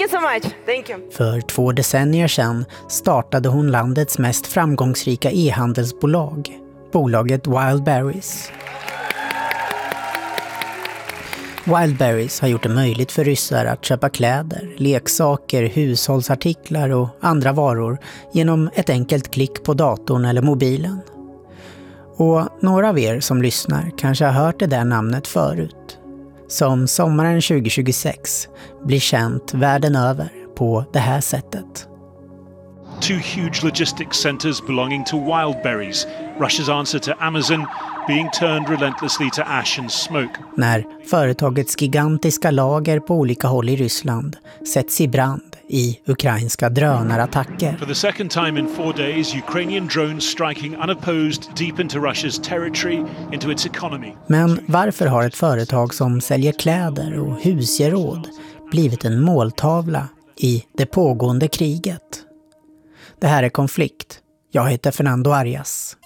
you so much. Thank you. För 2 decennier sedan startade hon landets mest framgångsrika e-handelsbolag, bolaget Wildberries. Wildberries har gjort det möjligt för ryssar att köpa kläder, leksaker, hushållsartiklar och andra varor genom ett enkelt klick på datorn eller mobilen. Och några av er som lyssnar kanske har hört det där namnet förut. Som sommaren 2026 blir känt världen över på det här sättet. 2 huge logistics centers belonging to Wildberries, Russia's answer to Amazon, being turned relentlessly to ash and smoke. När företagets gigantiska lager på olika håll i Ryssland sätts i brand i ukrainska drönarattacker. For the second time in 4 days, Ukrainian drones striking unopposed deep into Russia's territory, into its economy. Men varför har ett företag som säljer kläder och husgeråd blivit en måltavla i det pågående kriget? Det här är Konflikt. Jag heter Fernando Arias.